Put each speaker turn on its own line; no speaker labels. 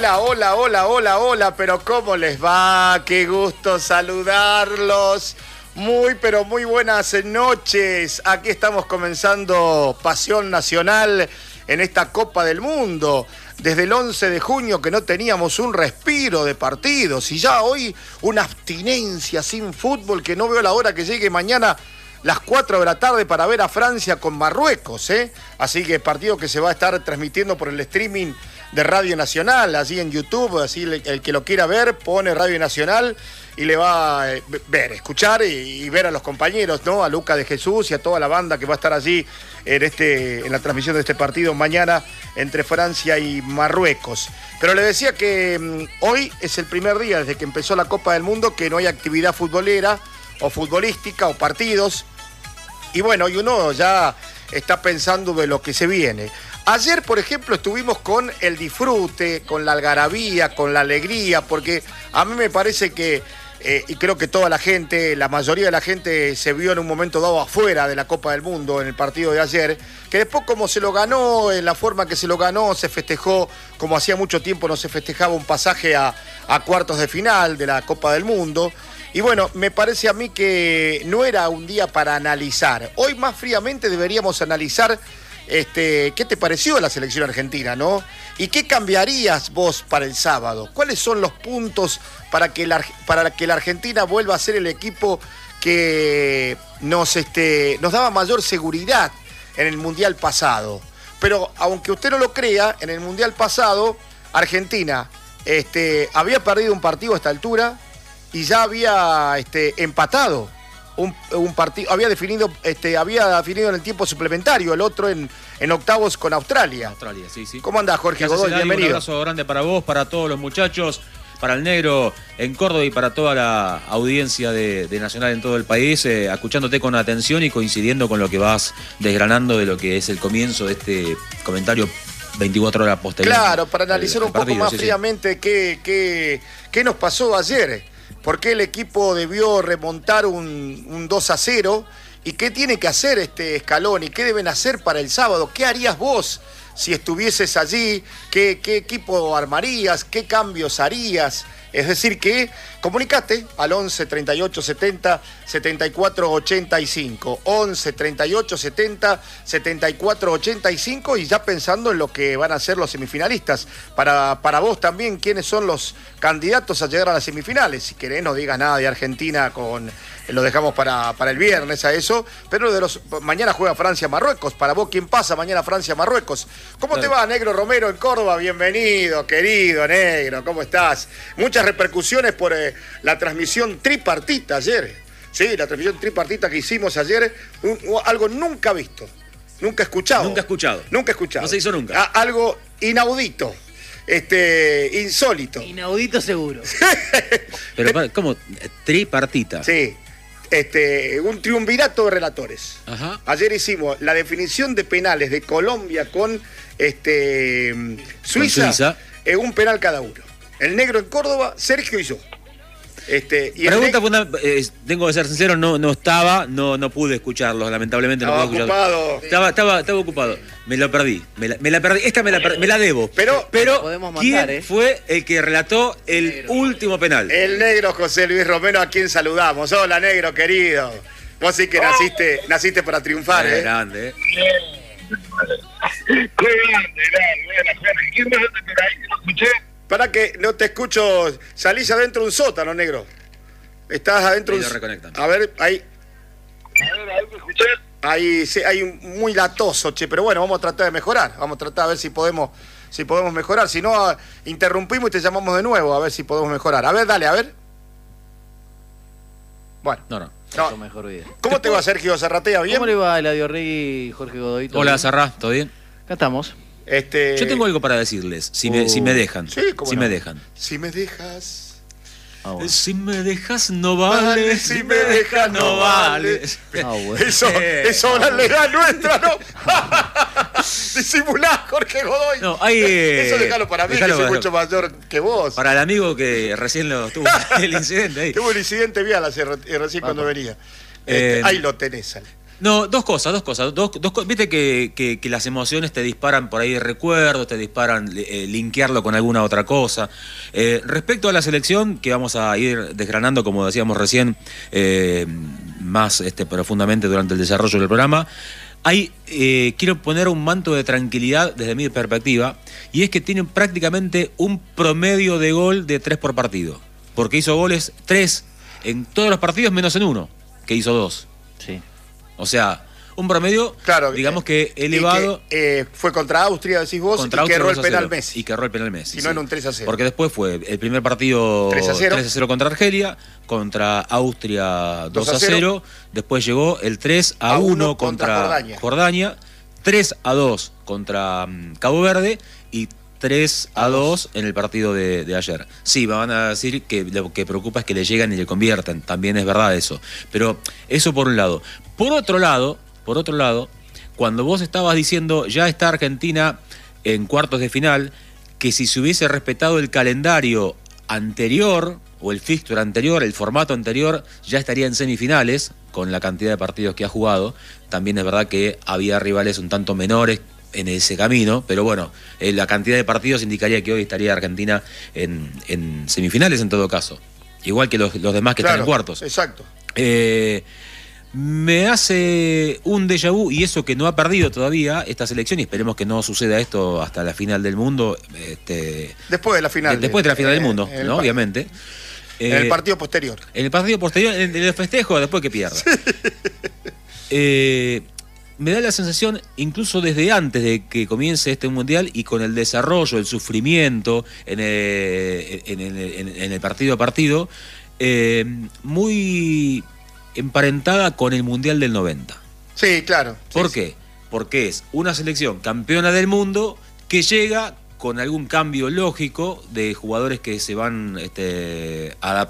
Hola, hola, hola, hola, hola, pero ¿cómo les va? Qué gusto saludarlos. Muy, pero muy buenas noches. Aquí estamos comenzando Pasión Nacional en esta Copa del Mundo. Desde el 11 de junio que no teníamos un respiro de partidos y ya hoy una abstinencia sin fútbol que no veo la hora que llegue mañana las 4 de la tarde para ver a Francia con Marruecos, ¿eh? Así que partido que se va a estar transmitiendo por el streaming de Radio Nacional, allí en YouTube, así el que lo quiera ver, pone Radio Nacional y le va a ver, escuchar y ver a los compañeros, ¿no? A Luca de Jesús y a toda la banda que va a estar allí en la transmisión de este partido mañana entre Francia y Marruecos. Pero le decía que hoy es el primer día desde que empezó la Copa del Mundo que no hay actividad futbolera o futbolística o partidos. Y bueno, y uno ya está pensando de lo que se viene. Ayer, por ejemplo, estuvimos con el disfrute, con la algarabía, con la alegría, porque a mí me parece que, y creo que toda la gente, la mayoría de la gente se vio en un momento dado afuera de la Copa del Mundo en el partido de ayer, que después como se lo ganó, en la forma que se lo ganó, se festejó, como hacía mucho tiempo no se festejaba un pasaje a cuartos de final de la Copa del Mundo. Y bueno, me parece a mí que no era un día para analizar. Hoy más fríamente deberíamos analizar qué te pareció la selección argentina, ¿no? ¿Y qué cambiarías vos para el sábado? ¿Cuáles son los puntos para que la Argentina vuelva a ser el equipo que nos daba mayor seguridad en el Mundial pasado? Pero aunque usted no lo crea, en el Mundial pasado, Argentina había perdido un partido a esta altura y ya había empatado un partido, había definido en el tiempo suplementario, el otro en octavos con Australia.
Australia, sí, sí.
¿Cómo andás, Jorge Godoy? Bienvenido.
Un abrazo grande para vos, para todos los muchachos, para el Negro en Córdoba y para toda la audiencia de Nacional en todo el país, escuchándote con atención y coincidiendo con lo que vas desgranando de lo que es el comienzo de este comentario 24 horas posterior.
Claro, para analizar un poco más fríamente qué nos pasó ayer. ¿Por qué el equipo debió remontar un 2-0? ¿Y qué tiene que hacer Scaloni? ¿Qué deben hacer para el sábado? ¿Qué harías vos si estuvieses allí? ¿Qué equipo armarías? ¿Qué cambios harías? Es decir, que comunicate al 11 38 70 74 85. 11 38 70 74 85 y ya pensando en lo que van a ser los semifinalistas. Para vos también, ¿quiénes son los candidatos a llegar a las semifinales? Si querés, no digas nada de Argentina, lo dejamos para el viernes a eso. Pero mañana juega Francia-Marruecos. Para vos, ¿quién pasa mañana Francia-Marruecos? ¿Cómo te va, Negro Romero en Córdoba? Bienvenido, querido Negro, ¿cómo estás? Muchas repercusiones por la transmisión tripartita ayer. Sí, la transmisión tripartita que hicimos ayer, algo nunca visto, nunca escuchado.
Nunca escuchado.
No
se hizo nunca.
Algo inaudito, insólito.
Inaudito seguro.
Pero, ¿cómo? Tripartita.
Sí. Un triunvirato de relatores.
Ajá.
Ayer hicimos la definición de penales de Colombia con Suiza. Un penal cada uno. El Negro en Córdoba, Sergio y yo.
Pregunta fundamental, tengo que ser sincero, no pude escucharlos, lamentablemente no pude escucharlos. Estaba ocupado. Me lo perdí. Me la perdí. Esta me la debo.
Pero
¿quién fue el que relató el último penal?
El Negro José Luis Romero, a quien saludamos. Hola, Negro, querido. Vos sí que naciste para triunfar, ¿eh?
Grande,
Qué grande. ¿Quién más anda por ahí que no escuché?
Para que no te escucho, salís adentro de un sótano, Negro. Estás adentro de un
reconectan.
A ver, ahí.
¿Ahí me escuchás?
Ahí sí, hay muy latoso, che, pero bueno, vamos a tratar de mejorar. Vamos a tratar a ver si podemos mejorar. Si no, interrumpimos y te llamamos de nuevo a ver si podemos mejorar. A ver, dale, a ver. Bueno.
No.
Mejor vida.
¿Cómo te va, Sergio Zarratea? ¿Bien?
¿Cómo le va Eladio Rey y Jorge Godoy?
Hola, Zarra, ¿todo bien?
Acá estamos.
Yo tengo algo para decirles, si me dejan.
Sí, ¿cómo
si
no?
me dejan.
Si me dejas.
Bueno.
Si me dejas no vale,
si me dejas no vale.
Bueno.
Eso es la legal nuestra, ¿no? Disimulá, Jorge Godoy.
No, hay,
eso déjalo para mí, que soy mucho mayor que vos.
Para el amigo que recién tuvo el incidente ahí.
Tuvo el incidente vial recién cuando venía. Ahí lo tenés.
No, dos cosas. Viste que las emociones te disparan por ahí de recuerdos, te disparan linkearlo con alguna otra cosa. Respecto a la selección, que vamos a ir desgranando, como decíamos recién, más profundamente durante el desarrollo del programa, quiero poner un manto de tranquilidad desde mi perspectiva, y es que tienen prácticamente un promedio de gol de 3 por partido, porque hizo goles 3 en todos los partidos menos en uno, que hizo 2.
Sí.
O sea, un promedio,
claro,
digamos que elevado.
Y que, fue contra Austria, decís vos,
contra
y que erró el
2-0,
penal Messi.
Y que erró el penal Messi.
Si no, en un 3-0.
Porque después fue el primer partido
3-0
contra Argelia, contra Austria 2-0. Después llegó el 3-1 contra Jordania, 3-2 contra Cabo Verde y 3-2 en el partido de ayer. Sí, me van a decir que lo que preocupa es que le llegan y le convierten. También es verdad eso. Pero eso por un lado. Por otro lado, cuando vos estabas diciendo ya está Argentina en cuartos de final, que si se hubiese respetado el calendario anterior o el fixture anterior, el formato anterior, ya estaría en semifinales con la cantidad de partidos que ha jugado. También es verdad que había rivales un tanto menores en ese camino, pero bueno, la cantidad de partidos indicaría que hoy estaría Argentina en semifinales en todo caso, igual que los demás que están en cuartos.
Exacto.
Me hace un déjà vu, y eso que no ha perdido todavía esta selección, y esperemos que no suceda esto hasta la final del mundo.
Después de la final.
Después de la final del mundo, ¿no? Obviamente.
En el partido posterior.
En el partido posterior, en el festejo, después que pierda. Me da la sensación, incluso desde antes de que comience este mundial y con el desarrollo, el sufrimiento en el partido a partido, muy emparentada con el mundial del 90.
Sí, claro.
¿Por qué? Porque es una selección campeona del mundo que llega con algún cambio lógico de jugadores que se van